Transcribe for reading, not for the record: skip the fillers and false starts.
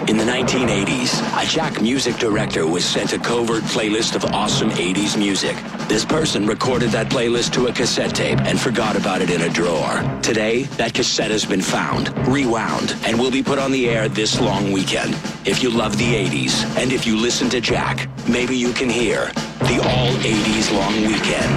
In the 1980s, a Jack music director was sent a covert playlist of awesome 80s music. This person recorded that playlist to a cassette tape and forgot about it in a drawer. Today, that cassette has been found, rewound, and will be put on the air this long weekend. If you love the 80s, and if you listen to Jack, maybe you can hear the All 80s Long Weekend.